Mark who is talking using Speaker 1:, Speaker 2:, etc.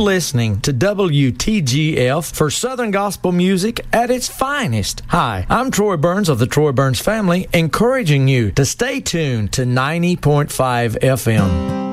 Speaker 1: listening to WTGF for Southern Gospel music at its finest. Hi, I'm Troy Burns of the Troy Burns family, encouraging you to stay tuned to 90.5 FM.